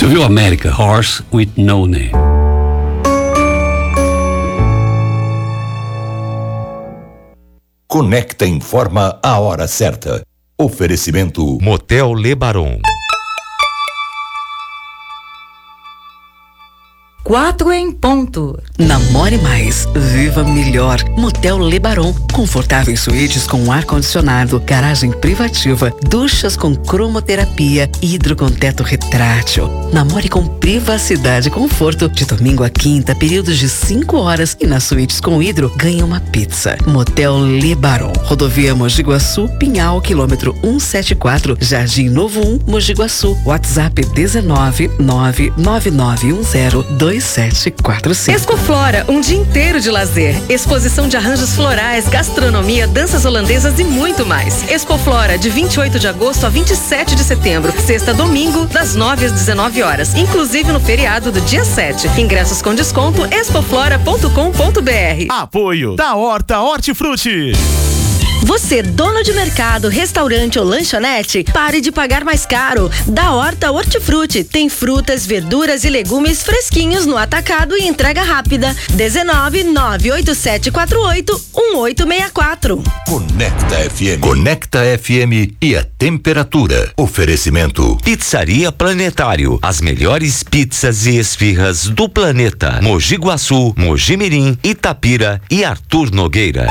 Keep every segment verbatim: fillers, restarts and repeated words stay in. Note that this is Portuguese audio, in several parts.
Você viu América? Horse with no name. Conecta informa a hora certa. Oferecimento Motel Lebaron. Quatro em ponto. Namore mais, viva melhor. Motel Lebaron. Confortáveis suítes com ar-condicionado, garagem privativa, duchas com cromoterapia, hidro com teto retrátil. Namore com privacidade e conforto. De domingo a quinta, períodos de cinco horas. E nas suítes com hidro, ganha uma pizza. Motel Lebaron. Rodovia Mogi Guaçu, Pinhal, quilômetro cento e setenta e quatro, Jardim Novo um, Mogi Guaçu. WhatsApp dezenove, nove nove nove um zero, dois sete quatro cinco. Escoflora, um dia inteiro de lazer. Exposição de arranjos florais, gastronomia, danças holandesas e muito mais. Expoflora, de vinte e oito de agosto a vinte e sete de setembro. Sexta a domingo, das nove às dezenove horas. Inclusive no feriado do dia sete. Ingressos com desconto, expoflora ponto com ponto br. Apoio da Horta Hortifruti. Você, dono de mercado, restaurante ou lanchonete, pare de pagar mais caro. Da Horta Hortifruti tem frutas, verduras e legumes fresquinhos no atacado e entrega rápida. dezenove, nove oito sete quatro oito, um oito seis quatro. Conecta F M. Conecta F M e a temperatura. Oferecimento Pizzaria Planetário. As melhores pizzas e esfirras do planeta. Mogi Guaçu, Mogi Mirim, Itapira e Arthur Nogueira.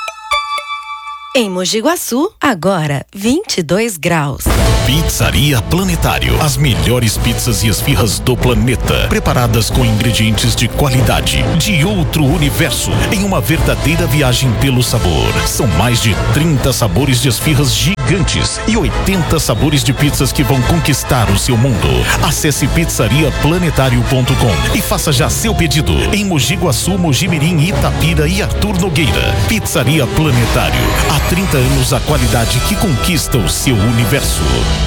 Em Mogi Guaçu, agora vinte e dois graus. Pizzaria Planetário. As melhores pizzas e esfirras do planeta. Preparadas com ingredientes de qualidade, de outro universo, em uma verdadeira viagem pelo sabor. São mais de trinta sabores de esfirras gigantes e oitenta sabores de pizzas que vão conquistar o seu mundo. Acesse pizzaria planetário ponto com e faça já seu pedido. Em Mogi Guaçu, Mogi Mirim, Itapira e Arthur Nogueira. Pizzaria Planetário. Há trinta anos a qualidade que conquista o seu universo.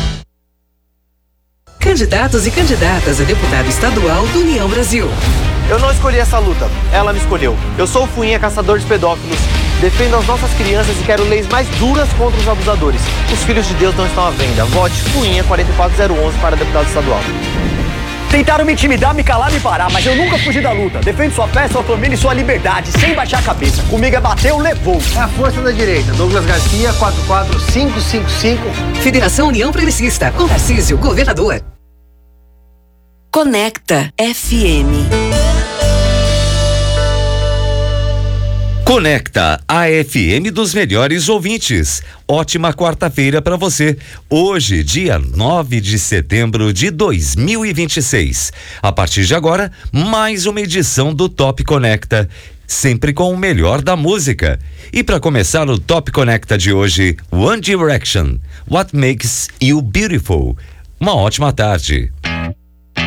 Candidatos e candidatas a deputado estadual do União Brasil. Eu não escolhi essa luta, ela me escolheu. Eu sou o Fuinha, caçador de pedófilos. Defendo as nossas crianças e quero leis mais duras contra os abusadores. Os filhos de Deus não estão à venda. Vote Fuinha quatro quatro zero um um para deputado estadual. Tentaram me intimidar, me calar, me parar, mas eu nunca fugi da luta. Defendo sua fé, sua família e sua liberdade, sem baixar a cabeça. Comigo é bateu, levou. É a força da direita. Douglas Garcia, quatro quatro cinco cinco cinco. Federação União Progressista, com Tarcísio, governador. Conecta F M. Conecta a F M dos melhores ouvintes. Ótima quarta-feira para você. Hoje, dia nove de setembro de dois mil e vinte e seis. A partir de agora, mais uma edição do Top Conecta, sempre com o melhor da música. E para começar o Top Conecta de hoje, One Direction, What Makes You Beautiful. Uma ótima tarde.